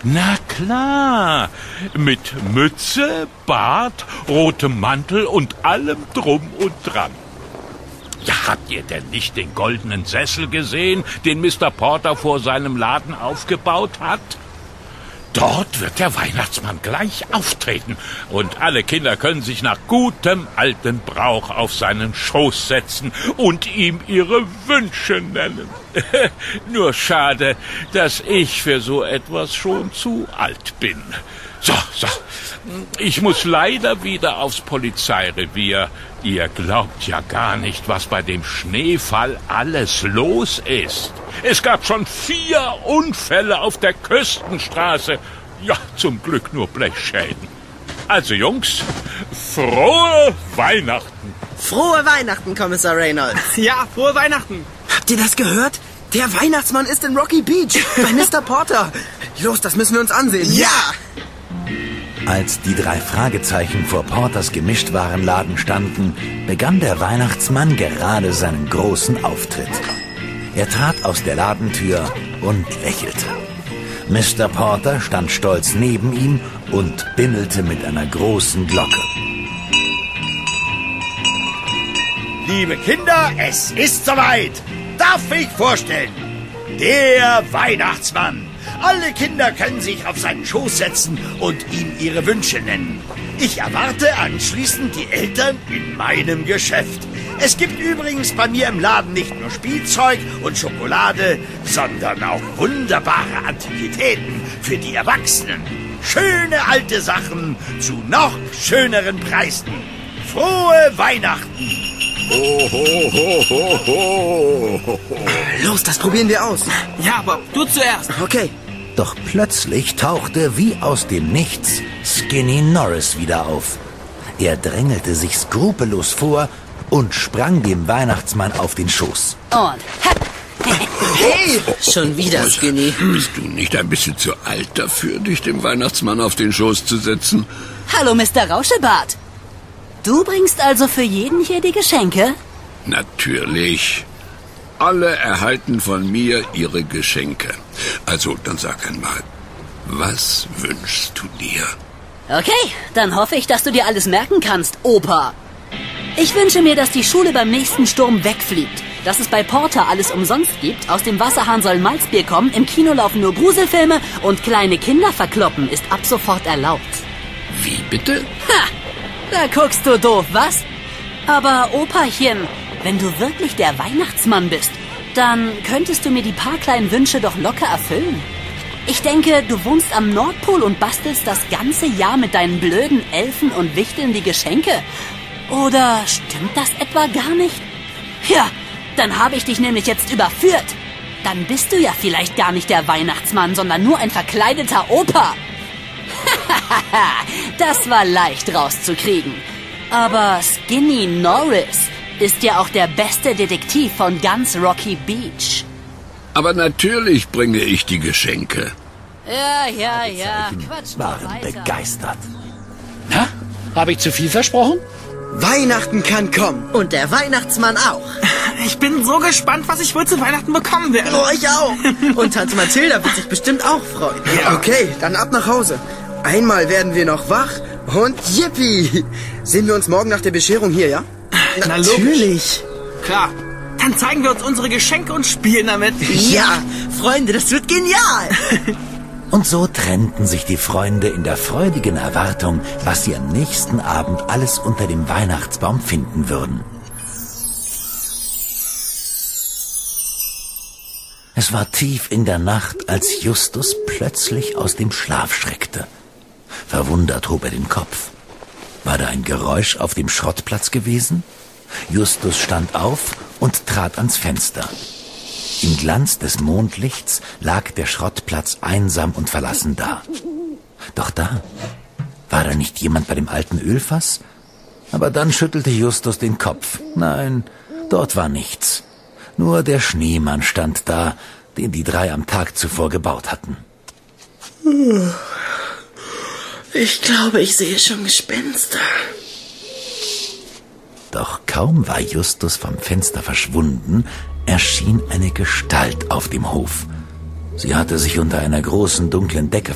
Na klar, mit Mütze, Bart, rotem Mantel und allem drum und dran. Ja, habt ihr denn nicht den goldenen Sessel gesehen, den Mr. Porter vor seinem Laden aufgebaut hat? Dort wird der Weihnachtsmann gleich auftreten und alle Kinder können sich nach gutem alten Brauch auf seinen Schoß setzen und ihm ihre Wünsche nennen. Nur schade, dass ich für so etwas schon zu alt bin. So, ich muss leider wieder aufs Polizeirevier. Ihr glaubt ja gar nicht, was bei dem Schneefall alles los ist. Es gab schon 4 Unfälle auf der Küstenstraße. Ja, zum Glück nur Blechschäden. Also Jungs, frohe Weihnachten. Frohe Weihnachten, Kommissar Reynolds. Ja, frohe Weihnachten. Habt ihr das gehört? Der Weihnachtsmann ist in Rocky Beach bei Mr. Porter. Los, das müssen wir uns ansehen. Ja! Als die 3 Fragezeichen vor Porters Gemischtwarenladen standen, begann der Weihnachtsmann gerade seinen großen Auftritt. Er trat aus der Ladentür und lächelte. Mr. Porter stand stolz neben ihm und bimmelte mit einer großen Glocke. Liebe Kinder, es ist soweit. Darf ich vorstellen? Der Weihnachtsmann. Alle Kinder können sich auf seinen Schoß setzen und ihm ihre Wünsche nennen. Ich erwarte anschließend die Eltern in meinem Geschäft. Es gibt übrigens bei mir im Laden nicht nur Spielzeug und Schokolade, sondern auch wunderbare Antiquitäten für die Erwachsenen. Schöne alte Sachen zu noch schöneren Preisen. Frohe Weihnachten! Ho, ho, ho, ho, ho, ho. Los, das probieren wir aus. Ja, aber du zuerst. Okay. Doch plötzlich tauchte wie aus dem Nichts Skinny Norris wieder auf. Er drängelte sich skrupellos vor und sprang dem Weihnachtsmann auf den Schoß. Und Hey, schon wieder Skinny. Bist du nicht ein bisschen zu alt dafür, dich dem Weihnachtsmann auf den Schoß zu setzen? hallo, Mr. Rauschebart. Du bringst also für jeden hier die Geschenke? Natürlich. Alle erhalten von mir ihre Geschenke. Also, dann sag einmal, was wünschst du dir? Okay, dann hoffe ich, dass du dir alles merken kannst, Opa. Ich wünsche mir, dass die Schule beim nächsten Sturm wegfliegt. Dass es bei Porter alles umsonst gibt, aus dem Wasserhahn soll Malzbier kommen, im Kino laufen nur Gruselfilme und kleine Kinder verkloppen ist ab sofort erlaubt. Wie bitte? Ha! Da guckst du doof, was? Aber Opachen, wenn du wirklich der Weihnachtsmann bist, dann könntest du mir die paar kleinen Wünsche doch locker erfüllen. Ich denke, du wohnst am Nordpol und bastelst das ganze Jahr mit deinen blöden Elfen und Wichteln die Geschenke. Oder stimmt das etwa gar nicht? Ja, dann habe ich dich nämlich jetzt überführt. Dann bist du ja vielleicht gar nicht der Weihnachtsmann, sondern nur ein verkleideter Opa. Das war leicht rauszukriegen. Aber Skinny Norris ist ja auch der beste Detektiv von ganz Rocky Beach. Aber natürlich bringe ich die Geschenke. Ja. Quatsch mal Waren weiter. begeistert. Na, habe ich zu viel versprochen? Weihnachten kann kommen. Und der Weihnachtsmann auch. Ich bin so gespannt, was ich wohl zu Weihnachten bekommen werde. Oh, ich auch. Und Tante Mathilda wird sich bestimmt auch freuen. Ja. Okay, dann ab nach Hause. Einmal werden wir noch wach und yippie. Sehen wir uns morgen nach der Bescherung hier, ja? Na, logisch. Natürlich. Klar. Dann zeigen wir uns unsere Geschenke und spielen damit. Ja, Freunde, das wird genial. Und so trennten sich die Freunde in der freudigen Erwartung, was sie am nächsten Abend alles unter dem Weihnachtsbaum finden würden. Es war tief in der Nacht, als Justus plötzlich aus dem Schlaf schreckte. Verwundert hob er den Kopf. War da ein Geräusch auf dem Schrottplatz gewesen? Justus stand auf und trat ans Fenster. Im Glanz des Mondlichts lag der Schrottplatz einsam und verlassen da. Doch da war da nicht jemand bei dem alten Ölfass? Aber dann schüttelte Justus den Kopf. Nein, dort war nichts. Nur der Schneemann stand da, den die 3 am Tag zuvor gebaut hatten. Ich glaube, ich sehe schon Gespenster. Doch kaum war Justus vom Fenster verschwunden, erschien eine Gestalt auf dem Hof. Sie hatte sich unter einer großen dunklen Decke